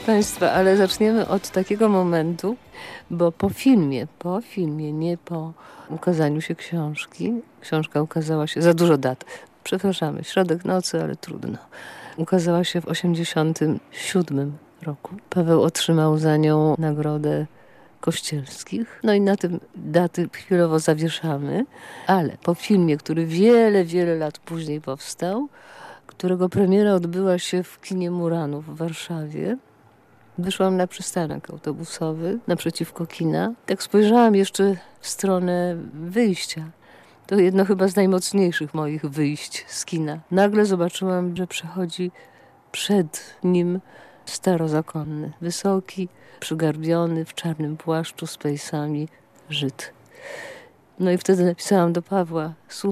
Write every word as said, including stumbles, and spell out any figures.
Państwa, ale zaczniemy od takiego momentu, bo po filmie, po filmie, nie po ukazaniu się książki, książka ukazała się, za dużo dat, przepraszamy, środek nocy, ale trudno, ukazała się w osiemdziesiątym siódmym roku. Paweł otrzymał za nią nagrodę Kościelskich. No i na tym daty chwilowo zawieszamy, ale po filmie, który wiele, wiele lat później powstał, którego premiera odbyła się w kinie Muranów w Warszawie, wyszłam na przystanek autobusowy naprzeciwko kina. Tak spojrzałam jeszcze w stronę wyjścia. To jedno chyba z najmocniejszych moich wyjść z kina. Nagle zobaczyłam, że przechodzi przed nim starozakonny, wysoki, przygarbiony, w czarnym płaszczu z pejsami Żyd. No i wtedy napisałam do Pawła: słuchaj,